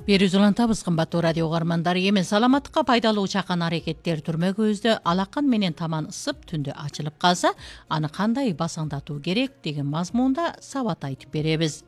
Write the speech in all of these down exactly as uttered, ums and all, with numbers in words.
Берүүз улантабыз кымбаттуу радио угармандары. Эми саламаттыкка пайдалуу чакан аракеттер түрмөгүбүздө алакан менен таман ысып түндө ачылып калса, аны кандай басаңдатуу керек деген мазмунда сабат айтып беребиз.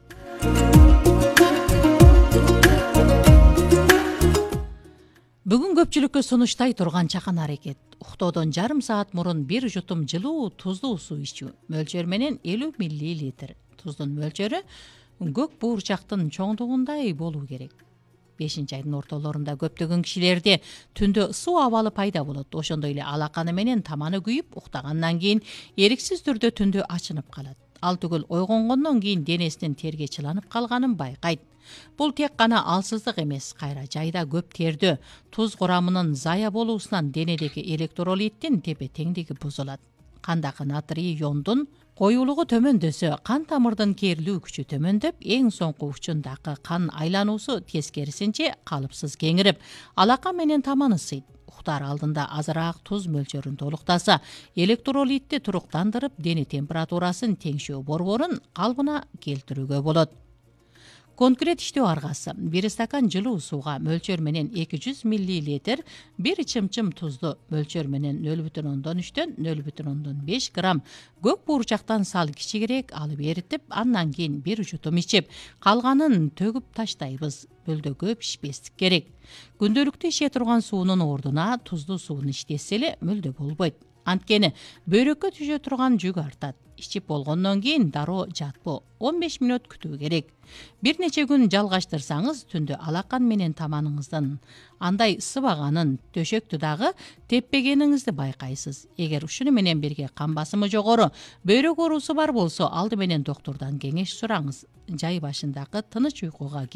Бүгүн көпчүлүккө сунуштай турган чакан аракет уктоодон жарым саат мурун бир жутум жылуу тузлуу суу ичүү. Мөлчөр менен элүү миллилитр. Туздун мөлчөрү көк буурчактын чоңдугундай болуу керек. бешинчи айдын ортолорунда көптөгөн кишилерде түндө ысуу абалы пайда болот. Ошондой эле алаканы менен таманы күйүп, уктагандан кийин эриксиз түрдө түндө ачынып калат. Ал түгүл ойгонгондон кийин денесинин терге чыланып калганын байкайт. Бул тек гана алсыздык эмес, кайра жайда көп тердөө, туз курамынын зая болуусунан денедеги электролиттин тепе теңдиги бузулат. Кандагы натрий иондун коюулугу төмөндөсө, кан тамырдын керилүү күчү төмөндөп, эң соңку учундагы кан айлануусу тескерисинче калыпсыз кеңирип, алакан менен таман ысыйт. Уктар алдында азыраак туз мөлчөрүн толуктаса, электролитти туруктандырып, дене температурасын теңшөө борборун калыбына келтирүүгө болот. Конкрет иштөө аргасы: бир стакан жылуу сууга мөлчөр менен эки жүз миллилитр, бир чымчым тузду мөлчөр менен нөл бүтүн ондон үчтөн нөл бүтүн ондон беш грамм көк буурчактан сал кичигирээк алып эритип, андан кийин бир жутум ичип, калганын төгүп таштайбыз. Бөлдөгө пишпестик керек. Күндөлүктүү иче турган суунун ордуна тузлуу сууну иштесе эле мүлдө болбойт. Анткени бөйрөккө түшө турган жүк артат. Ичип болгондон кийин дароо жатпоо, он беш мүнөт күтүү керек. Бир нече күн жалгаштырсаңыз, түндө алакан менен таманыңыздын андай ысыбаганын, төшөктү дагы теппегениңизди байкайсыз. Эгер ушуну менен бирге кан басымы жогору, бөйрөк оорусу бар болсо, алды менен доктурдан кеңеш сураңыз. Жай башындагы тыныч уйкуга